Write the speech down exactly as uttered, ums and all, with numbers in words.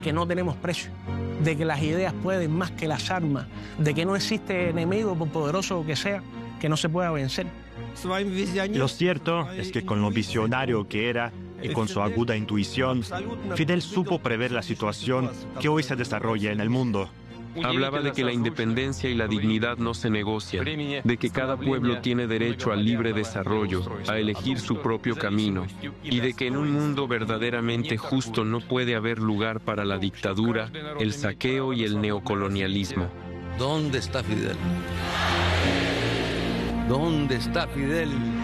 que no tenemos precio, de que las ideas pueden más que las armas, de que no existe enemigo, por poderoso que sea, que no se pueda vencer. Lo cierto es que con lo visionario que era y con su aguda intuición, Fidel supo prever la situación que hoy se desarrolla en el mundo. Hablaba de que la independencia y la dignidad no se negocian, de que cada pueblo tiene derecho al libre desarrollo, a elegir su propio camino, y de que en un mundo verdaderamente justo no puede haber lugar para la dictadura, el saqueo y el neocolonialismo. ¿Dónde está Fidel? ¿Dónde está Fidel?